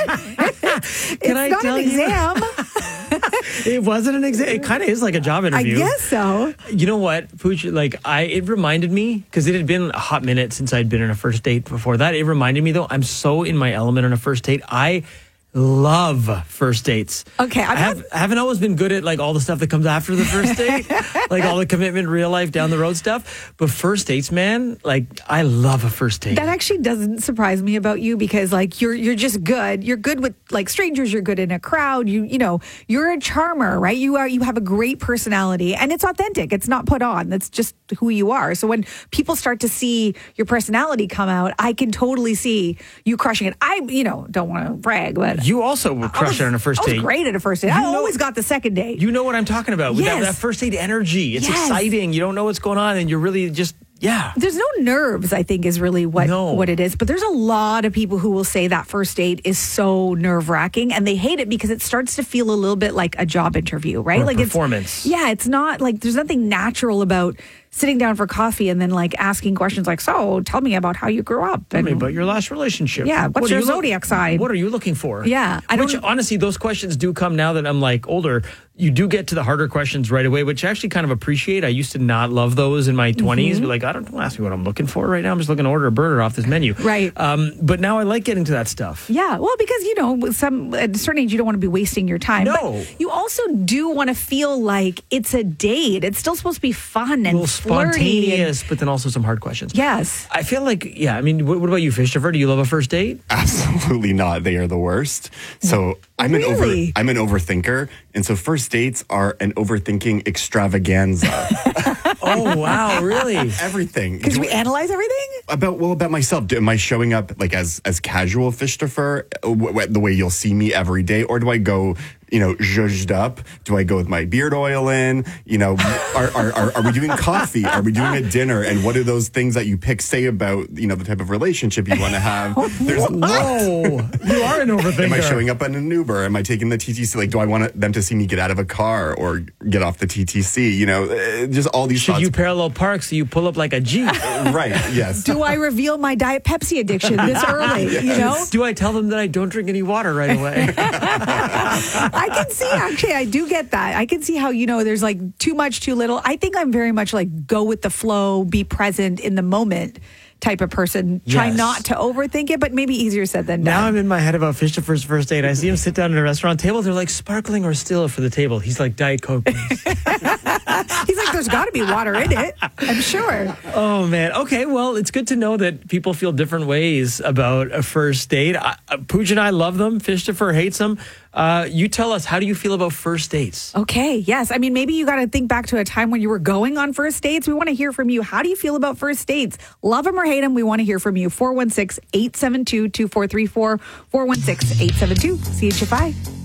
It's Can I not tell an exam. It wasn't an exam. It kind of is like a job I interview. guess so. You know what, Pooch? It reminded me, because it had been a hot minute since I'd been on a first date before that. It reminded me, though, I'm so in my element on a first date. I love first dates. Okay, I haven't always been good at all the stuff that comes after the first date, like all the commitment, real life, down the road stuff. But first dates, man, I love a first date. That actually doesn't surprise me about you because you're just good. You're good with strangers. You're good in a crowd. You're a charmer, right? You have a great personality and it's authentic. It's not put on. That's just who you are. So when people start to see your personality come out, I can totally see you crushing it. I don't want to brag, but you also would crush it on a first date. I was great at a first date. I always got the second date. You know what I'm talking about. With Yes. that first date energy. It's Yes. exciting. You don't know what's going on and you're really just, yeah. There's no nerves, I think, is really what it is. But there's a lot of people who will say that first date is so nerve-wracking and they hate it because it starts to feel a little bit like a job interview, right? Or performance. It's not there's nothing natural about sitting down for coffee and then asking questions so tell me about how you grew up. Tell me about your last relationship. Yeah, what's your zodiac sign? What are you looking for? Yeah. Which, honestly, those questions do come now that I'm older. You do get to the harder questions right away, which I actually kind of appreciate. I used to not love those in my 20s. But don't ask me what I'm looking for right now. I'm just looking to order a burger off this menu. Right. But now I like getting to that stuff. Yeah. Well, because, at a certain age, you don't want to be wasting your time. No. But you also do want to feel like it's a date. It's still supposed to be fun and A little flirty spontaneous, but then also some hard questions. Yes. I feel what about you, Fishtopher? Do you love a first date? Absolutely not. They are the worst. So I'm an Really? overthinker, and so first dates are an overthinking extravaganza. Oh wow, really? Everything. Because we analyze everything? About myself. Am I showing up as casual Fishtopher, the way you'll see me every day, or do I go zhuzhed up? Do I go with my beard oil in? Are we doing coffee? Are we doing a dinner? And what do those things that you pick say about the type of relationship you want to have? There's Whoa, you are an overthinker. Am I showing up on an Uber? Am I taking the TTC? Do I want them to see me get out of a car or get off the TTC? Just all these Should thoughts. you parallel park so you pull up like a Jeep? Right, yes. Do I reveal my Diet Pepsi addiction this early? Do I tell them that I don't drink any water right away? I can see, actually, I do get that. I can see how, there's too much, too little. I think I'm very much go with the flow, be present in the moment type of person. Try Yes. not to overthink it, but maybe easier said than Now done. I'm in my head about Fishtopher's first date. I see him sit down at a restaurant table. They're sparkling or still for the table. He's Diet Coke, please. He's there's got to be water in it, I'm sure. Oh, man. Okay, well, it's good to know that people feel different ways about a first date. Pooch and I love them. Fishtopher hates them. You tell us, how do you feel about first dates? Okay, yes. I mean, maybe you got to think back to a time when you were going on first dates. We want to hear from you. How do you feel about first dates? Love them or hate them? We want to hear from you. 416-872-2434, 416-872-CHFI.